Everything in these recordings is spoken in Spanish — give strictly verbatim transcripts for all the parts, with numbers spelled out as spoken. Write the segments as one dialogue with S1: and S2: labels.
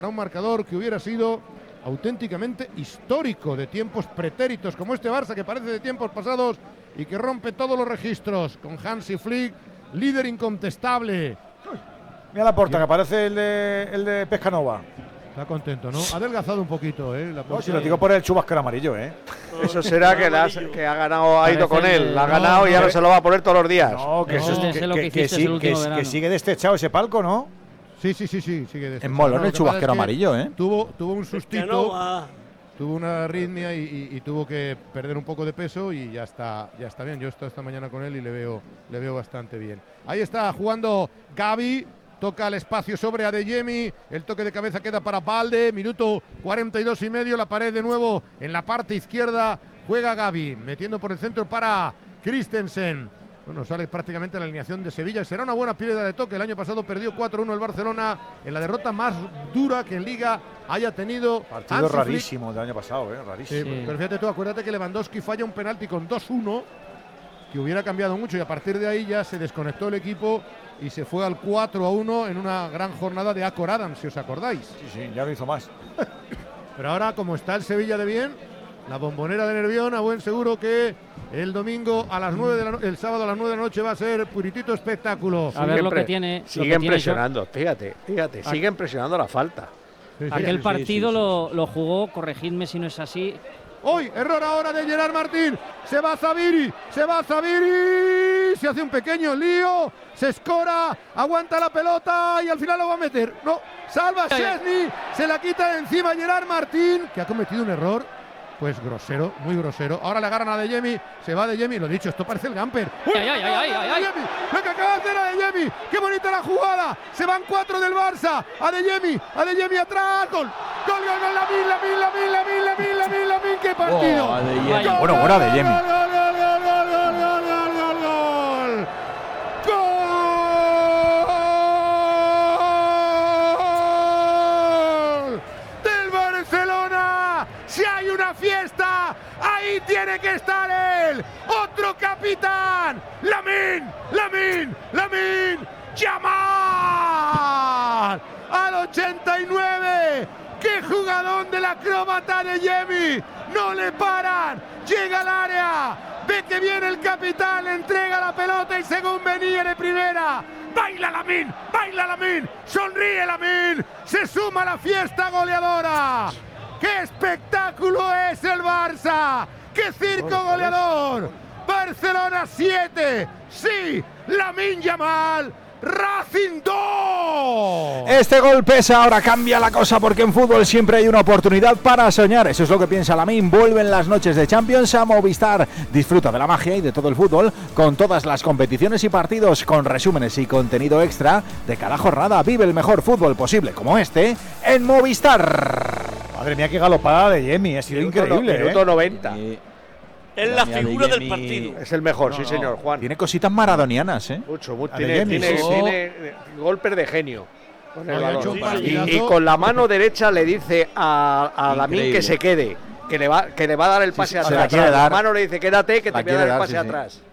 S1: un marcador que hubiera sido auténticamente histórico, de tiempos pretéritos, como este Barça que parece de tiempos pasados y que rompe todos los registros, con Hansi Flick, líder incontestable.
S2: Mira la porta, que parece el de, el de Pescanova.
S1: Está contento, ¿no? Ha adelgazado un poquito, ¿eh? La
S2: no, si lo digo por el chubasquero amarillo, ¿eh?
S3: Eso será que, la, que ha ganado, ha ido con él, la ha ganado no, y ahora no, se lo va a poner todos los días.
S2: No, que, no, eso es, que, que, que, que, sí, que, que sigue destechado ese palco, ¿no?
S1: Sí, sí, sí, sí, sigue destechado.
S2: En molón el chubasquero amarillo, ¿eh?
S1: Tuvo, tuvo un sustito, tuvo una arritmia y, y, y tuvo que perder un poco de peso y ya está, ya está bien. Yo he estado esta mañana con él y le veo, le veo bastante bien. Ahí está jugando Gavi. Toca el espacio sobre Adeyemi, el toque de cabeza queda para Balde, minuto cuarenta y dos y medio, la pared de nuevo en la parte izquierda, juega Gavi, metiendo por el centro para Christensen. Bueno, sale prácticamente la alineación de Sevilla, será una buena piedra de toque, el año pasado perdió cuatro uno el Barcelona, en la derrota más dura que en Liga haya tenido.
S2: Partido Hansi rarísimo Flick. Del año pasado, ¿eh? Rarísimo.
S1: Sí, pero fíjate tú, acuérdate que Lewandowski falla un penalti con dos uno, que hubiera cambiado mucho y a partir de ahí ya se desconectó el equipo y se fue al cuatro a uno en una gran jornada de Acor Adams, si os acordáis.
S2: Sí, sí, ya lo hizo más.
S1: Pero ahora, como está el Sevilla de bien, la Bombonera de Nervión, a buen seguro que el domingo a las nueve de la no- el sábado a las nueve de la noche va a ser puritito espectáculo.
S4: A ver lo que tiene.
S3: Siguen presionando, fíjate, fíjate, siguen presionando la falta.
S1: Sí, sí,
S4: Aquel
S1: sí,
S4: partido
S1: sí, sí, sí.
S4: Lo, lo jugó, corregidme si no es así.
S1: Hoy, error ahora de Gerard Martín. Se va Zaviri, se va Zaviri. Se hace un pequeño lío. Se escora, aguanta la pelota y al final lo va a meter. No, salva Szczesny. Se la quita de encima Gerard Martín, que ha cometido un error, pues grosero, muy grosero. Ahora le agarran a Adeyemi. Se va Adeyemi. Lo dicho, esto parece el Gamper. ¡Uy!
S4: Ay, ay, ay, ay, ay, ay.
S1: Adeyemi, lo que acaba de hacer Adeyemi. ¡Qué bonita la jugada! Se van cuatro del Barça. Adeyemi, Adeyemi atrás. Gol, gol, gol, gol. Lamin, Lamin, Lamin, Lamin, Lamin, Lamin, Lamin. ¡Qué partido!
S2: Oh, Adeyemi. Bueno, bueno, Adeyemi.
S1: Gol, gol, gol, gol, gol, gol, gol, gol, gol, gol. ¡Gol! ¡Del Barcelona! ¡Si hay una fiesta! ¡Ahí tiene que estar él! ¡Otro capitán! ¡Lamin! ¡Lamin! ¡Lamin! ¡Yamal! ¡Al ochenta y nueve! ¡Qué jugadón del acróbata de Adeyemi! ¡No le paran! ¡Llega al área! ¡Ve que viene el capitán! ¡Le entrega la pelota y según venía de primera! ¡Baila Lamin! ¡Baila Lamin! ¡Sonríe Lamin! ¡Se suma a la fiesta goleadora! ¡Qué espectáculo es el Barça! ¡Qué circo goleador! Barcelona siete, sí, Lamin Yamal, Racing dos.
S2: Este gol pesa, ahora cambia la cosa porque en fútbol siempre hay una oportunidad para soñar. Eso es lo que piensa Lamin. Vuelven las noches de Champions a Movistar. Disfruta de la magia y de todo el fútbol con todas las competiciones y partidos, con resúmenes y contenido extra de cada jornada. Vive el mejor fútbol posible como este en Movistar. Madre mía, qué galopada de Adeyemi, ha sido
S3: Minuto
S2: increíble.
S3: no, minuto
S2: ¿eh?
S3: noventa.
S5: Es la figura del partido.
S3: Es el mejor,
S2: No,
S3: sí
S2: no.
S3: señor, Juan.
S2: Tiene cositas maradonianas, ¿eh?
S3: Mucho, mucho.
S2: Adeyemi,
S3: Tiene, tiene,
S2: sí, sí.
S3: tiene, eh, golpes de genio. Con el
S1: Oye, ha hecho
S3: balón.
S1: un
S3: Y,
S1: partidazo.
S3: y con la mano derecha le dice a, a Lamin
S6: Increíble.
S3: que se quede, que le va, que le va a dar el pase
S2: sí, se
S3: atrás.
S2: la quiere
S3: Con
S2: dar.
S3: la mano le dice quédate, que
S2: La
S3: te voy a
S2: quiere
S3: dar el
S2: dar,
S3: pase
S2: sí, sí.
S3: atrás.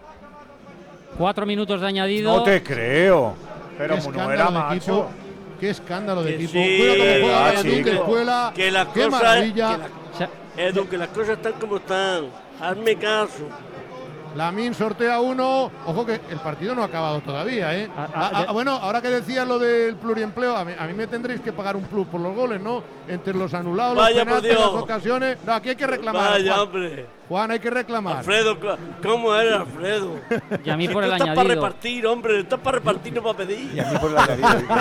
S4: Cuatro minutos de añadido.
S2: No te creo. Pero
S1: Qué
S2: no
S1: escándalo
S2: era
S1: de
S2: macho.
S1: equipo. Qué escándalo de
S5: Que
S1: equipo.
S5: sí,
S1: Cuela cómo juega
S2: ah,
S1: Lamin de
S2: chico.
S1: escuela.
S5: Que las
S1: Qué
S5: cosas,
S1: maravilla.
S5: que la-
S4: O sea,
S5: Edu, que las cosas están como están. Hazme caso.
S1: Lamin sortea uno. Ojo que el partido no ha acabado todavía, ¿eh?
S4: Ah,
S1: Ah,
S4: ah,
S1: ah, bueno, ahora que decías lo del pluriempleo, a mí, a mí me tendréis que pagar un plus por los goles, ¿no? Entre los anulados,
S5: Vaya,
S1: los
S5: por
S1: penaltis, las
S5: Dios.
S1: ocasiones. No, aquí hay que reclamar.
S5: Vaya,
S1: Juan.
S5: hombre.
S1: Juan, hay que reclamar.
S5: Alfredo, ¿cómo eres, Alfredo?
S4: y a mí
S5: Si
S4: por
S5: tú
S4: el
S5: estás para
S4: añadido.
S5: repartir, hombre. Estás para repartir, no para pedir.
S2: Y a mí por el añadido.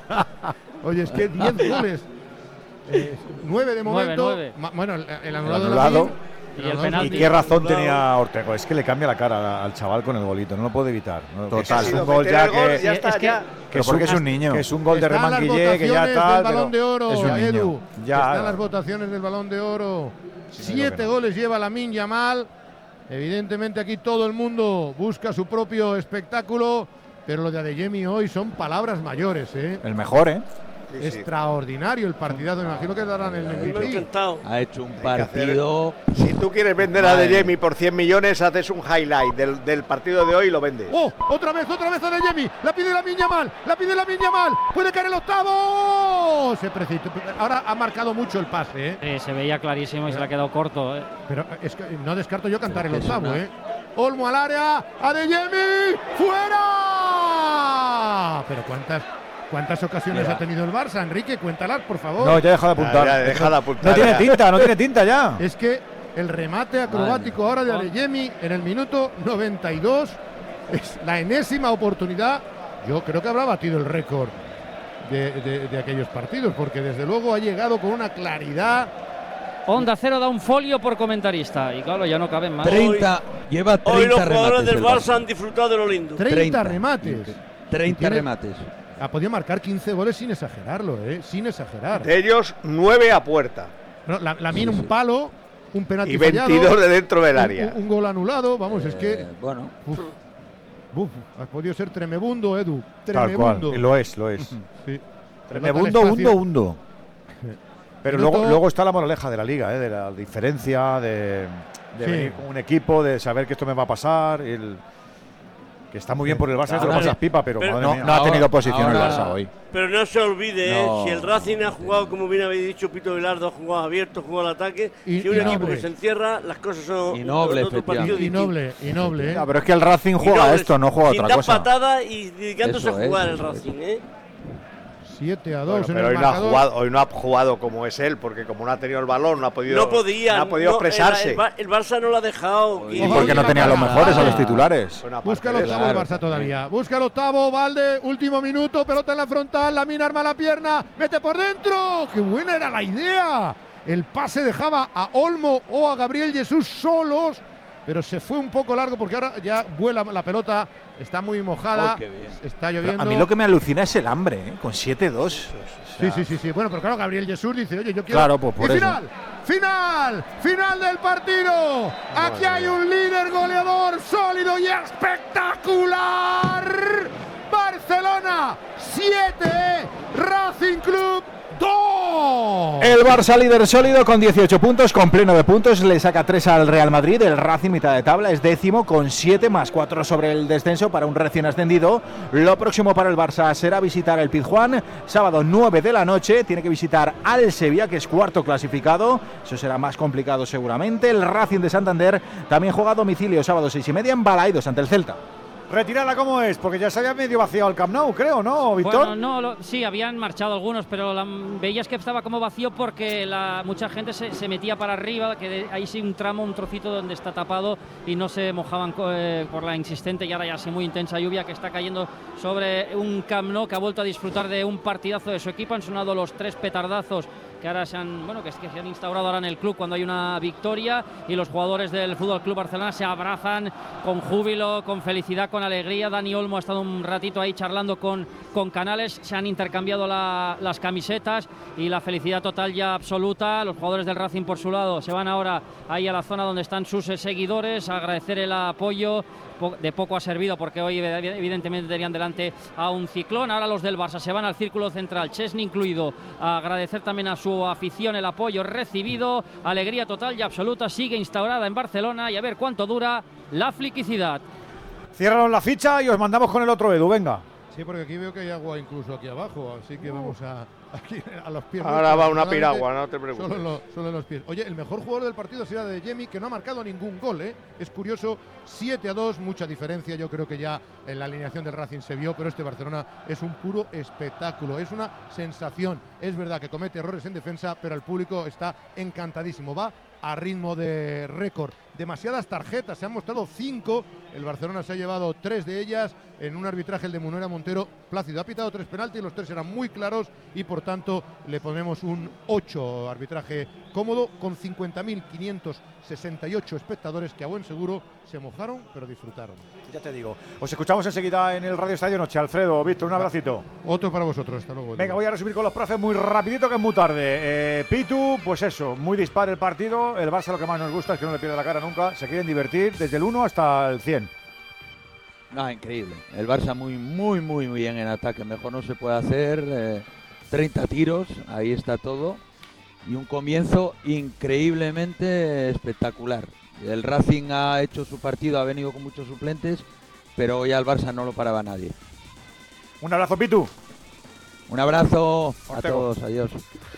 S1: Oye, es que diez goles. Eh, nueve de
S4: Nueve,
S1: momento.
S4: nueve.
S1: Ma- bueno, el, el
S2: El
S1: anulado. de
S2: anulado.
S1: Lamin.
S4: Y el
S1: anulado-
S4: penalti.
S2: ¿Y qué razón
S5: Claro.
S2: tenía Ortega? Es que le cambia la cara al chaval con el golito, no lo puede evitar. No,
S3: Total.
S2: que
S3: Ha
S2: es
S3: sido
S2: un gol
S3: meter
S2: ya
S3: el gol,
S2: que,
S3: ya
S4: es
S3: está,
S4: que-
S3: ya.
S2: que es porque es un niño. Que es un gol de
S1: Están las
S2: Remanguillé, que ya
S1: votaciones
S2: tal.
S1: del Balón
S2: pero
S1: de Oro,
S2: es un niño.
S1: Edu.
S2: Ya.
S1: Están las votaciones del Balón de Oro.
S2: Sí, no,
S1: Siete
S2: que no.
S1: goles lleva Lamin Yamal. Evidentemente aquí todo el mundo busca su propio espectáculo, pero lo de Adeyemi hoy son palabras mayores, ¿eh?
S2: El mejor, ¿eh?
S3: Sí, sí.
S1: Extraordinario el partidazo, me imagino que darán el
S5: Me ha
S1: M V P.
S5: encantado.
S6: Ha hecho un
S3: Hay que
S6: partido.
S3: Si tú quieres vender a De Jemi por cien millones, haces un highlight del, del partido de hoy y lo vendes.
S1: ¡Oh! Otra vez, otra vez a De Jemi. La pide la Miña mal, la pide la Miña mal. Puede caer el octavo. Se precipitó. Ahora ha marcado mucho el pase, ¿eh?
S4: Eh, se veía clarísimo y se le ha quedado corto. ¿eh?
S1: Pero es que no descarto yo cantar el
S6: Pero que es
S1: octavo,
S6: una-
S1: ¿eh? Olmo al área, a De Jemi, ¡fuera! Pero cuántas cuántas ocasiones
S6: Mira.
S1: ha tenido el Barça, Enrique, cuéntalas, por favor.
S2: No, ya deja de apuntar.
S3: Ya, ya, deja de apuntar,
S2: No tiene
S3: ya.
S2: tinta, no tiene tinta ya.
S1: Es que el remate acrobático ahora de Adeyemi en el minuto noventa y dos es la enésima oportunidad. Yo creo que habrá batido el récord de, de- de aquellos partidos, porque desde luego ha llegado con una claridad.
S4: Onda Cero da un folio por comentarista. Y claro, ya no caben más.
S6: treinta, lleva
S5: Hoy
S6: treinta
S5: los jugadores
S6: remates.
S5: del
S6: el
S5: Barça han disfrutado de lo lindo.
S1: treinta,
S6: treinta.
S1: remates.
S6: treinta
S1: Tiene-
S6: remates.
S1: Ha podido marcar quince goles sin exagerarlo, ¿eh? Sin exagerar.
S3: De ellos, nueve a puerta.
S1: No, la, la mina
S6: Sí,
S1: un
S6: sí.
S1: palo, un penalti
S3: Y
S1: fallado,
S3: veintidós de dentro del
S1: un-
S3: área.
S1: Un, un gol anulado, vamos, es que
S6: Eh, bueno,
S1: uf, uf, ha podido ser tremebundo, Edu.
S2: Tal
S1: Tremebundo.
S2: cual. Y lo es, lo es.
S1: Sí.
S2: Tremebundo,
S1: Nota el
S2: hundo,
S1: espacio.
S2: hundo. Pero
S1: Minuto-
S2: luego, luego está la moraleja de la liga, ¿eh? De la diferencia, de, de
S1: Sí.
S2: venir con un equipo, de saber que esto me va a pasar. el- que está muy bien por el Barça, te lo
S5: Ahora-
S2: pasas pipa, pero,
S5: pero-
S2: madre
S5: no-
S2: mía. no ha tenido
S6: ahora-
S2: posición el
S6: ahora-
S2: Barça hoy.
S5: Pero no se olvide, ¿eh?
S6: No.
S5: Si el Racing ha jugado, como bien habéis dicho, Pito Velardo ha jugado abierto, ha jugado al ataque.
S1: Y-
S5: si un
S1: y
S5: equipo
S1: noble.
S5: que se encierra, las cosas son
S6: Y noble,
S5: otro partido
S6: efectivamente.
S1: Y
S5: distinto.
S1: noble, y noble, ¿eh?
S2: Ya, pero es que el Racing
S5: Y
S2: juega
S5: noble,
S2: esto, no juega
S5: sin
S2: otra
S5: dar
S2: cosa.
S5: patada y dedicándose
S6: Eso
S5: a jugar
S6: es,
S5: el
S6: eso
S5: Racing, ¿eh?
S1: siete a
S3: Bueno,
S1: dos en
S3: pero
S1: el
S3: hoy no, ha
S1: marcador.
S3: jugado, hoy no ha jugado como es él, porque como no ha tenido el balón, no ha podido,
S5: No podía.
S3: no ha podido
S5: no,
S3: expresarse.
S5: El, el Bar- el Barça no lo ha dejado.
S6: Y
S2: Y porque no tenía los mejores a los titulares.
S3: Bueno, aparte
S1: Busca el
S3: de
S1: octavo
S3: eso.
S1: el
S6: Claro,
S1: Barça todavía. Busca el octavo, Valde, último minuto, pelota en la frontal, la mina arma la pierna, mete por dentro. ¡Qué buena era la idea! El pase dejaba a Olmo o a Gabriel Jesús solos, pero se fue un poco largo porque ahora ya vuela la pelota, está muy mojada,
S6: Oh, qué bien.
S1: está
S2: Pero
S1: lloviendo.
S2: a mí lo que me alucina es el hambre, ¿eh? Con siete dos.
S1: Sí, sí, sí, sí. Bueno, pero claro, Gabriel Jesús dice, oye, yo quiero.
S2: Claro, pues por
S1: y
S2: eso.
S1: final, final, final del partido. Aquí hay un líder goleador sólido y espectacular. Barcelona siete, Racing Club dos.
S2: El Barça líder sólido con dieciocho puntos, con pleno de puntos, le saca tres al Real Madrid. El Racing mitad de tabla es décimo con siete más cuatro sobre el descenso para un recién ascendido. Lo próximo para el Barça será visitar el Pizjuán, sábado nueve de la noche. Tiene que visitar al Sevilla, que es cuarto clasificado. Eso será más complicado seguramente. El Racing de Santander también juega a domicilio, sábado seis y media en Balaidos ante el Celta.
S7: Retirarla como es, porque ya se había medio vaciado el Camp Nou, creo, ¿no, Víctor?
S4: Bueno, no, lo- sí, habían marchado algunos, pero la- veías que estaba como vacío porque la, mucha gente se, se metía para arriba, que de- ahí sí un tramo, un trocito donde está tapado y no se mojaban co- eh, por la insistente y ahora ya sí muy intensa lluvia que está cayendo sobre un Camp Nou que ha vuelto a disfrutar de un partidazo de su equipo. Han sonado los tres petardazos que ahora se han, bueno, que, es que se han instaurado ahora en el club cuando hay una victoria y los jugadores del Fútbol Club Barcelona se abrazan con júbilo, con felicidad, con alegría. Dani Olmo ha estado un ratito ahí charlando con, con Canales, se han intercambiado la- las camisetas y la felicidad total ya absoluta. Los jugadores del Racing por su lado se van ahora ahí a la zona donde están sus eh, seguidores a agradecer el apoyo. Po- De poco ha servido porque hoy evidentemente tenían delante a un ciclón. Ahora los del Barça se van al círculo central, Chesney incluido, a agradecer también a su afición el apoyo recibido. Alegría total y absoluta sigue instaurada en Barcelona y a ver cuánto dura la fliquicidad.
S7: Ciérranos la ficha y os mandamos con el otro Edu, venga.
S1: Sí, porque aquí veo que hay agua incluso aquí abajo, así que vamos a, aquí, a los pies.
S3: Ahora va una
S1: Solamente-
S3: piragua, no te
S1: Solo en,
S3: preocupes.
S1: lo- solo en los pies. Oye, el mejor jugador del partido ha sido de Jemi, que no ha marcado ningún gol, ¿eh? Es curioso, siete a dos, mucha diferencia. Yo creo que ya en la alineación del Racing se vio, pero este Barcelona es un puro espectáculo, es una sensación. Es verdad que comete errores en defensa, pero el público está encantadísimo. Va a ritmo de récord. Demasiadas tarjetas, se han mostrado cinco. El Barcelona se ha llevado tres de ellas en un arbitraje, el de Munera Montero. Plácido ha pitado tres penaltis, los tres eran muy claros y por tanto le ponemos un ocho. Arbitraje cómodo con cincuenta mil quinientos sesenta y ocho espectadores que a buen seguro se mojaron pero disfrutaron.
S7: Ya te digo. Os escuchamos enseguida en el Radio Estadio Noche. Alfredo, Víctor, un abracito.
S1: Otro para vosotros, hasta luego.
S7: Venga, voy a resumir con los profes muy rapidito, que es muy tarde. Eh, Pitu, pues eso, muy dispar el partido. El Barça lo que más nos gusta es que no le pierde la cara nunca. Se quieren divertir desde el uno hasta el cien.
S6: Ah, increíble. El Barça muy, muy, muy bien en ataque. Mejor no se puede hacer. eh, treinta tiros, ahí está todo. Y un comienzo increíblemente espectacular. El Racing ha hecho su partido, ha venido con muchos suplentes, pero hoy al Barça no lo paraba nadie.
S7: Un abrazo, Pitu.
S6: Un abrazo
S7: Ortego.
S6: a todos, adiós.